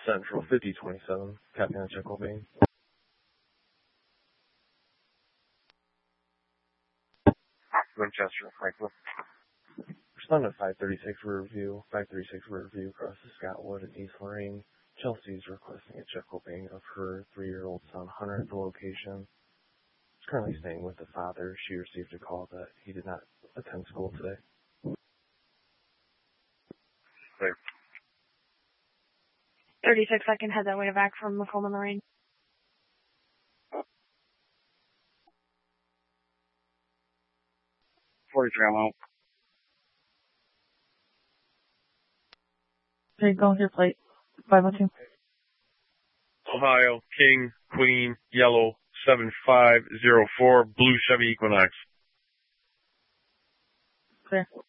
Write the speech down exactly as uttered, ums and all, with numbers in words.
Central fifty twenty-seven, Captain Check Cobain. Winchester, Franklin. Respond to five thirty-six Riverview, five thirty-six Riverview across the Scottwood in East Lorraine. Chelsea is requesting a check Cobain of her three-year-old son Hunter at the location. She's currently staying with the father. She received a call that he did not attend school today. Clear. thirty-six, I can head that way back from Macomb and Lorraine. forty-three, I'm out. Okay, go with your plate. five oh two. Ohio, King, Queen, Yellow, seven five zero four, Blue Chevy Equinox. Clear.